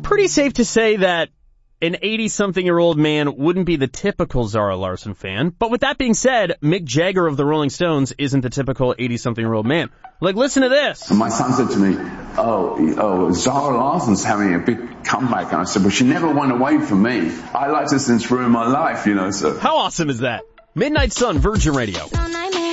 pretty safe to say that an 80-something-year-old man wouldn't be the typical Zara Larsson fan. But with that being said, Mick Jagger of the Rolling Stones isn't the typical 80-something-year-old man. Like, listen to this. And my son said to me, oh, Zara Larsson's having a big comeback. And I said, well, she never went away from me. I liked her since ruined my life, so. How awesome is that? Midnight Sun, Virgin Radio.